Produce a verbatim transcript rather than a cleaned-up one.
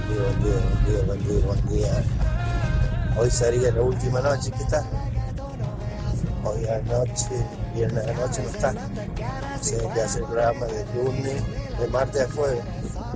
día, buen día, buen día, buen día, buen día. Hoy sería la última noche que está. Hoy anoche, viernes anoche no está. Se que hacer el programa de lunes, de martes a jueves.